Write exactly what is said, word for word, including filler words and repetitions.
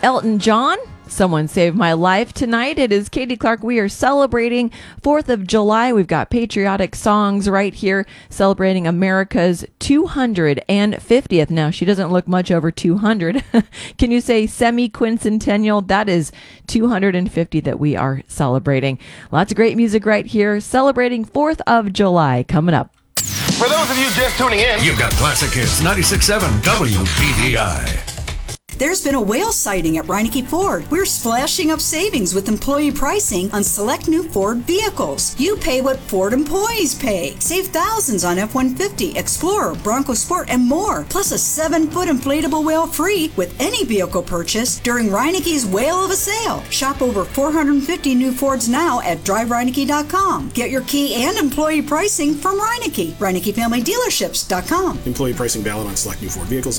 Elton John, Someone Saved My Life. Tonight it is Katie Clark. We are celebrating fourth of July. We've got patriotic songs right here celebrating America's two hundred fiftieth. Now, she doesn't look much over two hundred. Can you say semi-quincentennial? That is two hundred fifty that we are celebrating. Lots of great music right here celebrating fourth of July coming up. For those of you just tuning in, you've got Classic Hits ninety-six point seven W P D I. There's been a whale sighting at Reineke Ford. We're splashing up savings with employee pricing on select new Ford vehicles. You pay what Ford employees pay. Save thousands on F one fifty, Explorer, Bronco Sport, and more. Plus a seven-foot inflatable whale free with any vehicle purchase during Reineke's Whale of a Sale. Shop over four hundred fifty new Fords now at drive reineke dot com. Get your key and employee pricing from Reineke. Reineke Family Dealerships dot com. Employee pricing valid on select new Ford vehicles.